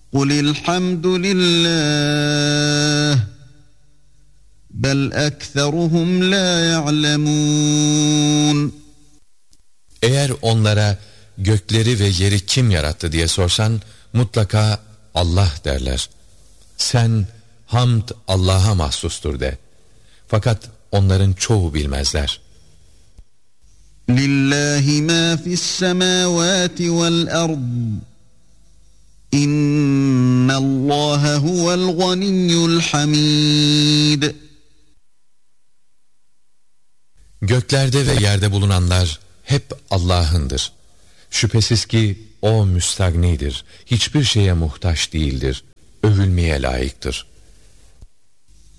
قُلِ الْحَمْدُ لِلّٰهِ بَلْ أَكْثَرُهُمْ لَا يَعْلَمُونَ. Eğer onlara gökleri ve yeri kim yarattı diye sorsan, mutlaka Allah derler. Sen hamd Allah'a mahsustur de. Fakat onların çoğu bilmezler. Lillahi ma fis semavati vel ard. İnnallaha huvel ganiyyul hamid. Göklerde ve yerde bulunanlar hep Allah'ındır. Şüphesiz ki O müstagnidir, hiçbir şeye muhtaç değildir, övülmeye layıktır.